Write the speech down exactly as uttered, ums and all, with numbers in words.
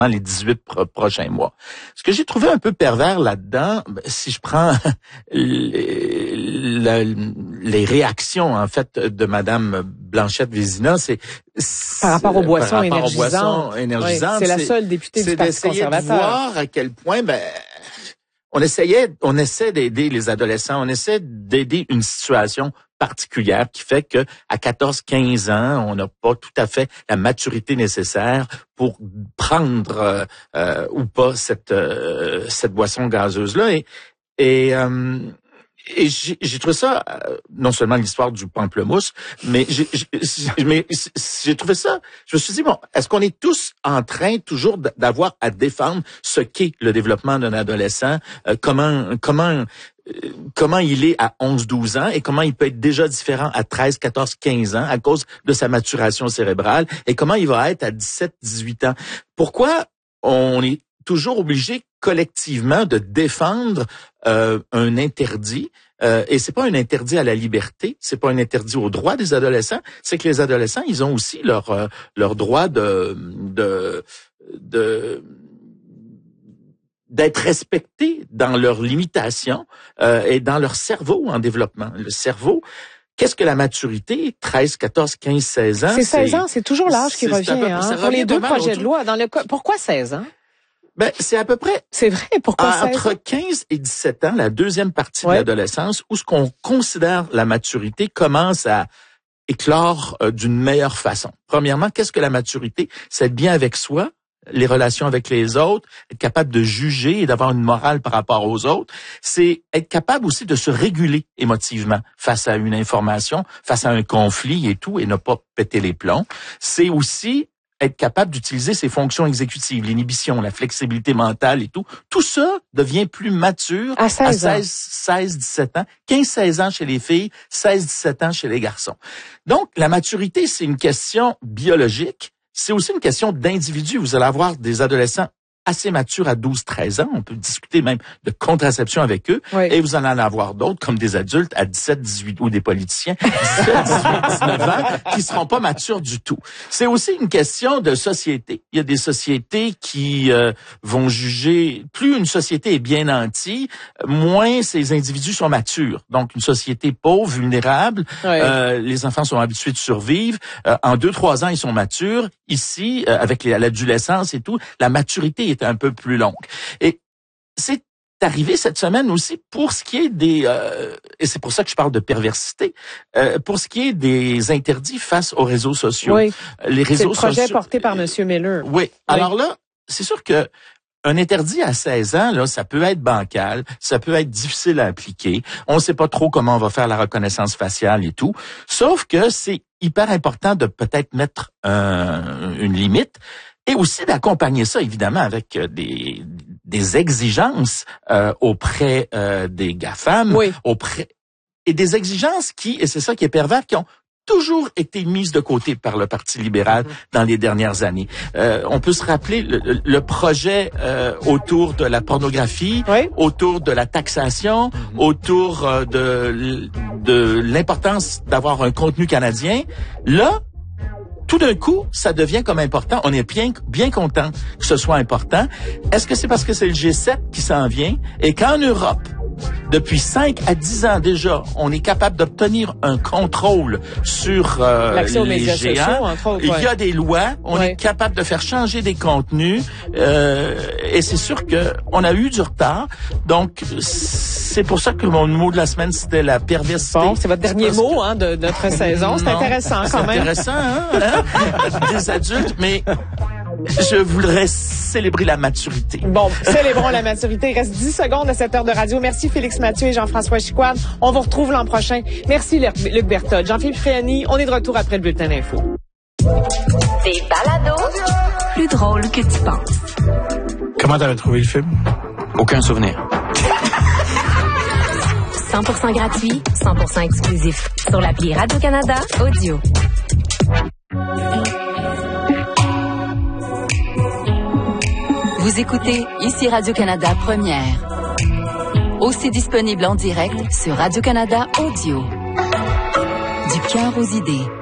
les dix-huit pro- prochains mois. Ce que j'ai trouvé un peu pervers là-dedans, si je prends les, la, les réactions en fait de Madame Blanchette-Vézina, c'est, c'est par rapport aux boissons par rapport énergisantes. Aux boissons énergisantes, oui, c'est la seule députée du Parti conservateur. C'est d'essayer de voir à quel point ben on essayait, on essaie d'aider les adolescents, on essaie d'aider une situation particulière qui fait que à quatorze quinze ans, on n'a pas tout à fait la maturité nécessaire pour prendre euh, euh, ou pas cette euh, cette boisson gazeuse là et et euh, Et j'ai, j'ai trouvé ça, euh, non seulement l'histoire du pamplemousse, mais j'ai, j'ai, mais j'ai trouvé ça, je me suis dit, bon, est-ce qu'on est tous en train toujours d'avoir à défendre ce qu'est le développement d'un adolescent, euh, comment, comment, euh, comment il est à onze douze ans et comment il peut être déjà différent à treize quatorze quinze ans à cause de sa maturation cérébrale et comment il va être à dix-sept dix-huit ans. Pourquoi on est toujours obligé collectivement de défendre euh, un interdit euh, et c'est pas un interdit à la liberté, c'est pas un interdit aux droits des adolescents, c'est que les adolescents ils ont aussi leur euh, leur droit de de de d'être respectés dans leurs limitations euh, et dans leur cerveau en développement. Le cerveau. Qu'est-ce que la maturité? treize, quatorze, quinze, seize ans. C'est seize ans, c'est toujours l'âge qui revient, peu, hein, pour les deux projets de loi. Dans le cas, pourquoi seize ans? Ben, c'est à peu près. C'est vrai, pourquoi seize ans? Entre quinze et dix-sept ans, la deuxième partie ouais. de l'adolescence, où ce qu'on considère la maturité commence à éclore euh, d'une meilleure façon. Premièrement, qu'est-ce que la maturité? C'est être bien avec soi, les relations avec les autres, être capable de juger et d'avoir une morale par rapport aux autres. C'est être capable aussi de se réguler émotivement face à une information, face à un conflit et tout, et ne pas péter les plombs. C'est aussi être capable d'utiliser ses fonctions exécutives, l'inhibition, la flexibilité mentale et tout. Tout ça devient plus mature à seize, à seize dix-sept ans, quinze seize ans chez les filles, seize dix-sept ans chez les garçons. Donc, la maturité, c'est une question biologique. C'est aussi une question d'individu. Vous allez avoir des adolescents assez matures à douze treize ans. On peut discuter même de contraception avec eux. Oui. Et vous en allez avoir d'autres, comme des adultes à dix-sept dix-huit ou des politiciens, dix-sept dix-huit dix-neuf ans, qui seront pas matures du tout. C'est aussi une question de société. Il y a des sociétés qui euh, vont juger, plus une société est bien nantie, moins ces individus sont matures. Donc, une société pauvre, vulnérable, oui. euh, les enfants sont habitués de survivre. Euh, en deux, trois ans, ils sont matures. Ici, euh, avec les, l'adolescence et tout, la maturité est un peu plus longue. Et c'est arrivé cette semaine aussi pour ce qui est des... Euh, et c'est pour ça que je parle de perversité, euh, pour ce qui est des interdits face aux réseaux sociaux. Oui, les réseaux c'est le projet sociaux, porté par M. Miller. Oui. oui. Alors là, c'est sûr que un interdit à seize ans, là, ça peut être bancal, ça peut être difficile à appliquer. On ne sait pas trop comment on va faire la reconnaissance faciale et tout. Sauf que c'est hyper important de peut-être mettre un, une limite. Et aussi d'accompagner ça, évidemment, avec des, des exigences euh, auprès euh, des GAFAM, oui. auprès et des exigences qui, et c'est ça qui est pervers, qui ont toujours été mises de côté par le Parti libéral mm-hmm. dans les dernières années. Euh, on peut se rappeler le, le projet euh, autour de la pornographie, oui. autour de la taxation, mm-hmm. autour euh, de, de l'importance d'avoir un contenu canadien. Là, tout d'un coup, ça devient comme important. On est bien, bien content que ce soit important. Est-ce que c'est parce que c'est le G sept qui s'en vient et qu'en Europe, depuis cinq à dix ans déjà, on est capable d'obtenir un contrôle sur euh, l'accès aux les médias géants. sociaux, entre autres, ouais. Il y a des lois, on ouais. est capable de faire changer des contenus euh, et c'est sûr que on a eu du retard. Donc c'est pour ça que mon mot de la semaine c'était la perversité. Bon, c'est votre dernier mot que... hein, de notre saison. C'est intéressant quand même. C'est intéressant, hein, hein? Des adultes, mais je voudrais célébrer la maturité. Bon, célébrons la maturité. Il reste dix secondes à cette heure de radio. Merci Félix Mathieu et Jean-François Chicoine. On vous retrouve l'an prochain. Merci Luc Berthold. Jean-Philippe Fréani, on est de retour après le bulletin d'info. Des balados plus drôles que tu penses. Comment t'avais trouvé le film? Aucun souvenir. cent pour cent gratuit, cent pour cent exclusif. Sur l'appli Radio-Canada Audio. Vous écoutez ici Radio-Canada Première. Aussi disponible en direct sur Radio-Canada Audio. Du cœur aux idées.